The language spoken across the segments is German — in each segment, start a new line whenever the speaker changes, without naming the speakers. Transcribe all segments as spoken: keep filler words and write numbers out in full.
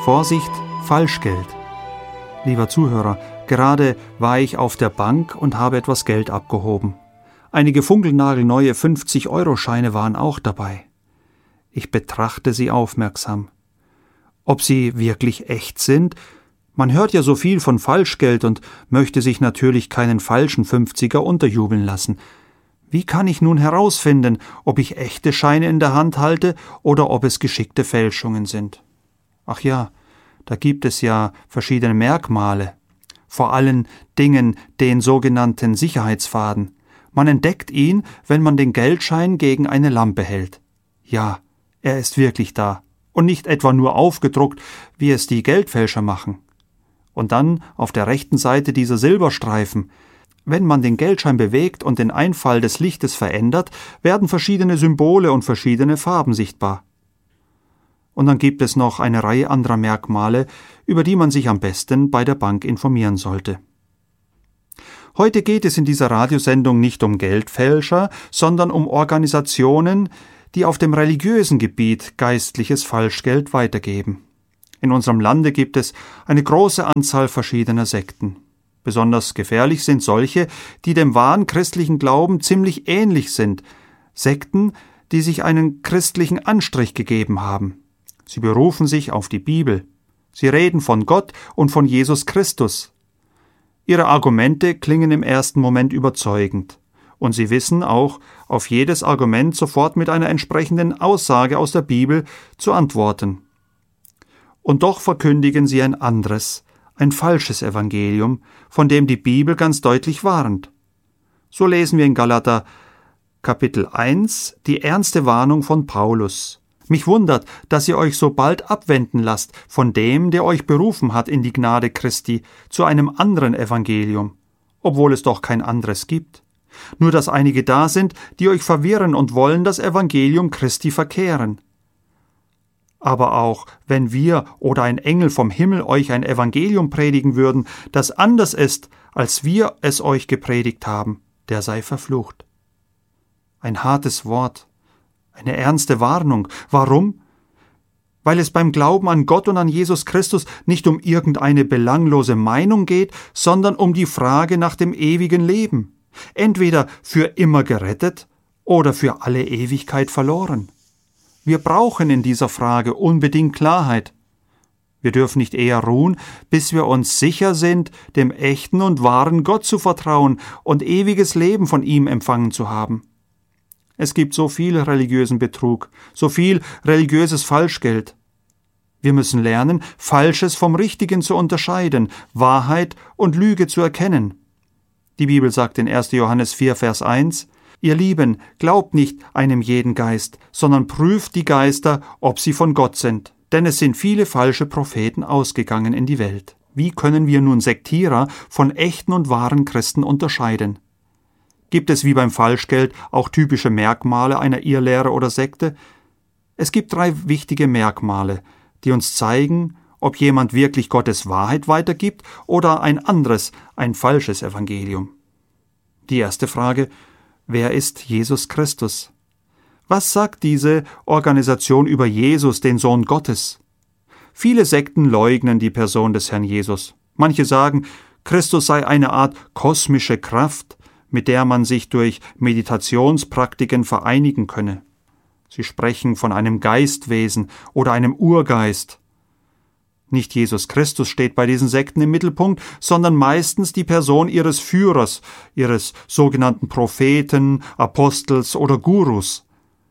Vorsicht, Falschgeld. Lieber Zuhörer, gerade war ich auf der Bank und habe etwas Geld abgehoben. Einige funkelnagelneue fünfzig-Euro-Scheine waren auch dabei. Ich betrachte sie aufmerksam. Ob sie wirklich echt sind? Man hört ja so viel von Falschgeld und möchte sich natürlich keinen falschen Fünfziger unterjubeln lassen. Wie kann ich nun herausfinden, ob ich echte Scheine in der Hand halte oder ob es geschickte Fälschungen sind? Ach ja, da gibt es ja verschiedene Merkmale. Vor allen Dingen den sogenannten Sicherheitsfaden. Man entdeckt ihn, wenn man den Geldschein gegen eine Lampe hält. Ja, er ist wirklich da und nicht etwa nur aufgedruckt, wie es die Geldfälscher machen. Und dann auf der rechten Seite dieser Silberstreifen. Wenn man den Geldschein bewegt und den Einfall des Lichtes verändert, werden verschiedene Symbole und verschiedene Farben sichtbar. Und dann gibt es noch eine Reihe anderer Merkmale, über die man sich am besten bei der Bank informieren sollte. Heute geht es in dieser Radiosendung nicht um Geldfälscher, sondern um Organisationen, die auf dem religiösen Gebiet geistliches Falschgeld weitergeben. In unserem Lande gibt es eine große Anzahl verschiedener Sekten. Besonders gefährlich sind solche, die dem wahren christlichen Glauben ziemlich ähnlich sind. Sekten, die sich einen christlichen Anstrich gegeben haben. Sie berufen sich auf die Bibel. Sie reden von Gott und von Jesus Christus. Ihre Argumente klingen im ersten Moment überzeugend. Und sie wissen auch, auf jedes Argument sofort mit einer entsprechenden Aussage aus der Bibel zu antworten. Und doch verkündigen sie ein anderes, ein falsches Evangelium, von dem die Bibel ganz deutlich warnt. So lesen wir in Galater Kapitel eins die ernste Warnung von Paulus. Mich wundert, dass ihr euch so bald abwenden lasst von dem, der euch berufen hat in die Gnade Christi, zu einem anderen Evangelium, obwohl es doch kein anderes gibt. Nur dass einige da sind, die euch verwirren und wollen das Evangelium Christi verkehren. Aber auch wenn wir oder ein Engel vom Himmel euch ein Evangelium predigen würden, das anders ist, als wir es euch gepredigt haben, der sei verflucht. Ein hartes Wort, eine ernste Warnung. Warum? Weil es beim Glauben an Gott und an Jesus Christus nicht um irgendeine belanglose Meinung geht, sondern um die Frage nach dem ewigen Leben. Entweder für immer gerettet oder für alle Ewigkeit verloren. Wir brauchen in dieser Frage unbedingt Klarheit. Wir dürfen nicht eher ruhen, bis wir uns sicher sind, dem echten und wahren Gott zu vertrauen und ewiges Leben von ihm empfangen zu haben. Es gibt so viel religiösen Betrug, so viel religiöses Falschgeld. Wir müssen lernen, Falsches vom Richtigen zu unterscheiden, Wahrheit und Lüge zu erkennen. Die Bibel sagt in erster Johannes vier, Vers eins, Ihr Lieben, glaubt nicht einem jeden Geist, sondern prüft die Geister, ob sie von Gott sind. Denn es sind viele falsche Propheten ausgegangen in die Welt. Wie können wir nun Sektierer von echten und wahren Christen unterscheiden? Gibt es wie beim Falschgeld auch typische Merkmale einer Irrlehre oder Sekte? Es gibt drei wichtige Merkmale, die uns zeigen, ob jemand wirklich Gottes Wahrheit weitergibt oder ein anderes, ein falsches Evangelium. Die erste Frage: Wer ist Jesus Christus? Was sagt diese Organisation über Jesus, den Sohn Gottes? Viele Sekten leugnen die Person des Herrn Jesus. Manche sagen, Christus sei eine Art kosmische Kraft, mit der man sich durch Meditationspraktiken vereinigen könne. Sie sprechen von einem Geistwesen oder einem Urgeist. Nicht Jesus Christus steht bei diesen Sekten im Mittelpunkt, sondern meistens die Person ihres Führers, ihres sogenannten Propheten, Apostels oder Gurus.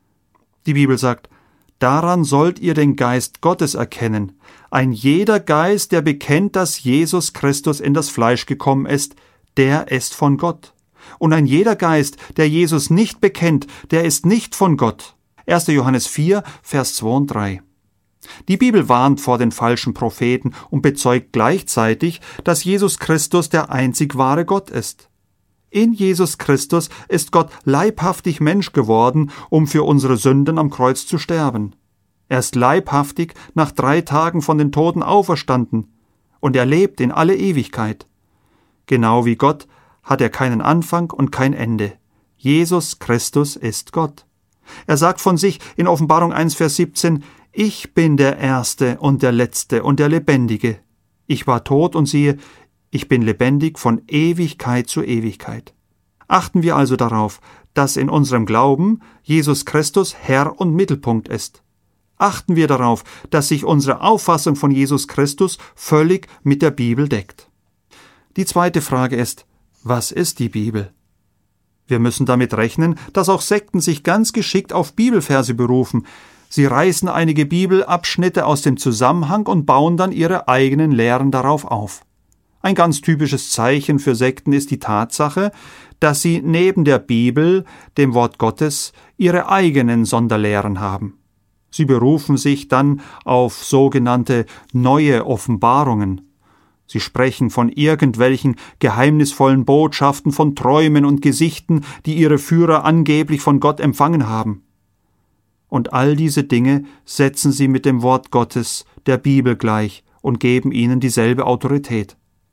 Die Bibel sagt, daran sollt ihr den Geist Gottes erkennen. Ein jeder Geist, der bekennt, dass Jesus Christus in das Fleisch gekommen ist, der ist von Gott. Und ein jeder Geist, der Jesus nicht bekennt, der ist nicht von Gott. erster Johannes vier, Vers zwei und drei. Die Bibel warnt vor den falschen Propheten und bezeugt gleichzeitig, dass Jesus Christus der einzig wahre Gott ist. In Jesus Christus ist Gott leibhaftig Mensch geworden, um für unsere Sünden am Kreuz zu sterben. Er ist leibhaftig nach drei Tagen von den Toten auferstanden und er lebt in alle Ewigkeit. Genau wie Gott hat er keinen Anfang und kein Ende. Jesus Christus ist Gott. Er sagt von sich in Offenbarung eins, Vers siebzehn, Ich bin der Erste und der Letzte und der Lebendige. Ich war tot und siehe, ich bin lebendig von Ewigkeit zu Ewigkeit. Achten wir also darauf, dass in unserem Glauben Jesus Christus Herr und Mittelpunkt ist. Achten wir darauf, dass sich unsere Auffassung von Jesus Christus völlig mit der Bibel deckt. Die zweite Frage ist, was ist die Bibel? Wir müssen damit rechnen, dass auch Sekten sich ganz geschickt auf Bibelverse berufen. Sie reißen einige Bibelabschnitte aus dem Zusammenhang und bauen dann ihre eigenen Lehren darauf auf. Ein ganz typisches Zeichen für Sekten ist die Tatsache, dass sie neben der Bibel, dem Wort Gottes, ihre eigenen Sonderlehren haben. Sie berufen sich dann auf sogenannte neue Offenbarungen. Sie sprechen von irgendwelchen geheimnisvollen Botschaften, von Träumen und Gesichten, die ihre Führer angeblich von Gott empfangen haben. Und all diese Dinge setzen sie mit dem Wort Gottes, der Bibel, gleich und geben ihnen dieselbe Autorität.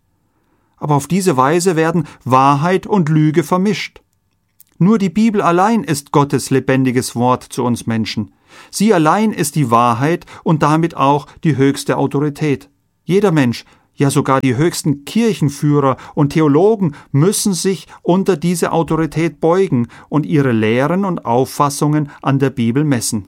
Aber auf diese Weise werden Wahrheit und Lüge vermischt. Nur die Bibel allein ist Gottes lebendiges Wort zu uns Menschen. Sie allein ist die Wahrheit und damit auch die höchste Autorität. Jeder Mensch, ja sogar die höchsten Kirchenführer und Theologen müssen sich unter diese Autorität beugen und ihre Lehren und Auffassungen an der Bibel messen.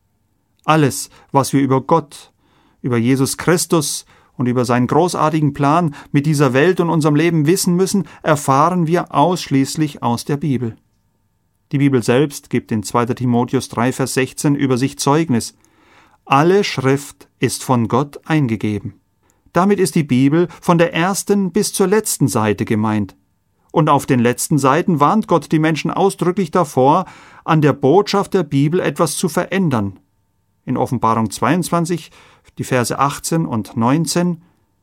Alles, was wir über Gott, über Jesus Christus und über seinen großartigen Plan mit dieser Welt und unserem Leben wissen müssen, erfahren wir ausschließlich aus der Bibel. Die Bibel selbst gibt in zweiter Timotheus drei, Vers sechzehn über sich Zeugnis. Alle Schrift ist von Gott eingegeben. Damit ist die Bibel von der ersten bis zur letzten Seite gemeint. Und auf den letzten Seiten warnt Gott die Menschen ausdrücklich davor, an der Botschaft der Bibel etwas zu verändern. In Offenbarung zweiundzwanzig, die Verse achtzehn und neunzehn: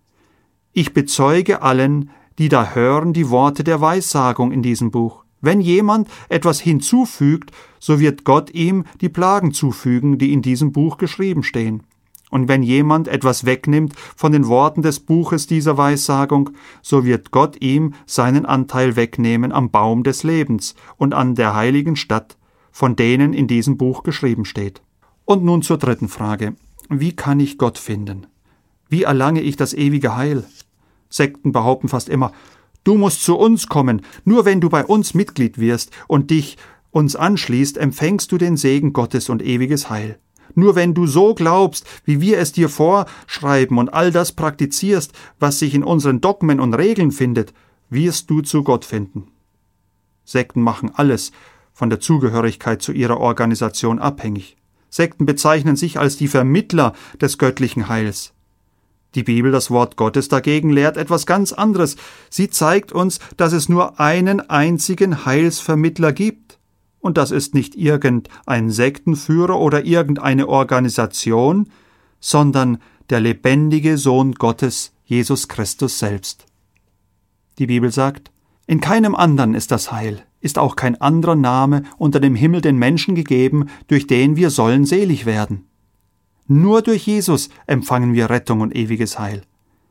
Ich bezeuge allen, die da hören, die Worte der Weissagung in diesem Buch. Wenn jemand etwas hinzufügt, so wird Gott ihm die Plagen zufügen, die in diesem Buch geschrieben stehen. Und wenn jemand etwas wegnimmt von den Worten des Buches dieser Weissagung, so wird Gott ihm seinen Anteil wegnehmen am Baum des Lebens und an der heiligen Stadt, von denen in diesem Buch geschrieben steht. Und nun zur dritten Frage. Wie kann ich Gott finden? Wie erlange ich das ewige Heil? Sekten behaupten fast immer, du musst zu uns kommen, nur wenn du bei uns Mitglied wirst und dich uns anschließt, empfängst du den Segen Gottes und ewiges Heil. Nur wenn du so glaubst, wie wir es dir vorschreiben und all das praktizierst, was sich in unseren Dogmen und Regeln findet, wirst du zu Gott finden. Sekten machen alles von der Zugehörigkeit zu ihrer Organisation abhängig. Sekten bezeichnen sich als die Vermittler des göttlichen Heils. Die Bibel, das Wort Gottes dagegen, lehrt etwas ganz anderes. Sie zeigt uns, dass es nur einen einzigen Heilsvermittler gibt. Und das ist nicht irgendein Sektenführer oder irgendeine Organisation, sondern der lebendige Sohn Gottes, Jesus Christus selbst. Die Bibel sagt, in keinem anderen ist das Heil, ist auch kein anderer Name unter dem Himmel den Menschen gegeben, durch den wir sollen selig werden. Nur durch Jesus empfangen wir Rettung und ewiges Heil.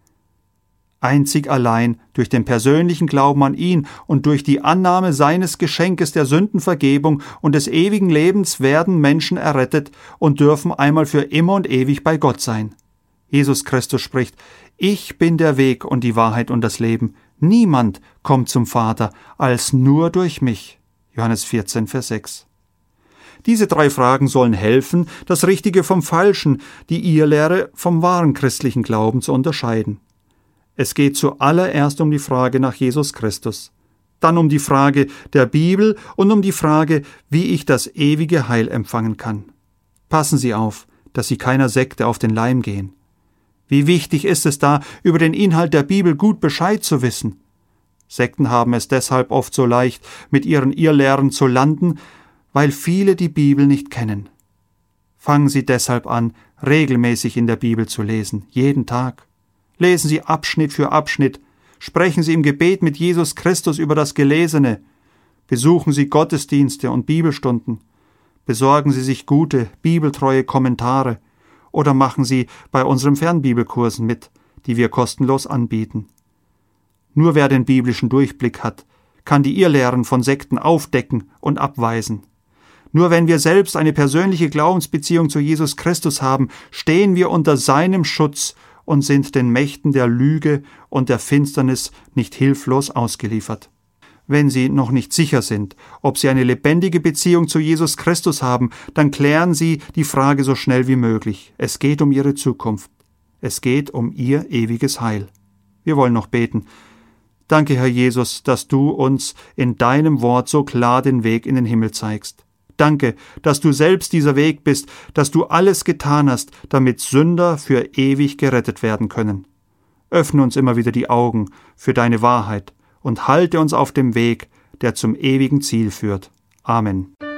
Einzig allein durch den persönlichen Glauben an ihn und durch die Annahme seines Geschenkes der Sündenvergebung und des ewigen Lebens werden Menschen errettet und dürfen einmal für immer und ewig bei Gott sein. Jesus Christus spricht, ich bin der Weg und die Wahrheit und das Leben. Niemand kommt zum Vater als nur durch mich. Johannes vierzehn, Vers sechs. Diese drei Fragen sollen helfen, das Richtige vom Falschen, die Irrlehre vom wahren christlichen Glauben zu unterscheiden. Es geht zuallererst um die Frage nach Jesus Christus, dann um die Frage der Bibel und um die Frage, wie ich das ewige Heil empfangen kann. Passen Sie auf, dass Sie keiner Sekte auf den Leim gehen. Wie wichtig ist es da, über den Inhalt der Bibel gut Bescheid zu wissen? Sekten haben es deshalb oft so leicht, mit ihren Irrlehren zu landen, weil viele die Bibel nicht kennen. Fangen Sie deshalb an, regelmäßig in der Bibel zu lesen, jeden Tag. Lesen Sie Abschnitt für Abschnitt, sprechen Sie im Gebet mit Jesus Christus über das Gelesene, besuchen Sie Gottesdienste und Bibelstunden, besorgen Sie sich gute, bibeltreue Kommentare oder machen Sie bei unseren Fernbibelkursen mit, die wir kostenlos anbieten. Nur wer den biblischen Durchblick hat, kann die Irrlehren von Sekten aufdecken und abweisen. Nur wenn wir selbst eine persönliche Glaubensbeziehung zu Jesus Christus haben, stehen wir unter seinem Schutz und sind den Mächten der Lüge und der Finsternis nicht hilflos ausgeliefert. Wenn Sie noch nicht sicher sind, ob Sie eine lebendige Beziehung zu Jesus Christus haben, dann klären Sie die Frage so schnell wie möglich. Es geht um Ihre Zukunft. Es geht um Ihr ewiges Heil. Wir wollen noch beten. Danke, Herr Jesus, dass du uns in deinem Wort so klar den Weg in den Himmel zeigst. Danke, dass du selbst dieser Weg bist, dass du alles getan hast, damit Sünder für ewig gerettet werden können. Öffne uns immer wieder die Augen für deine Wahrheit und halte uns auf dem Weg, der zum ewigen Ziel führt. Amen.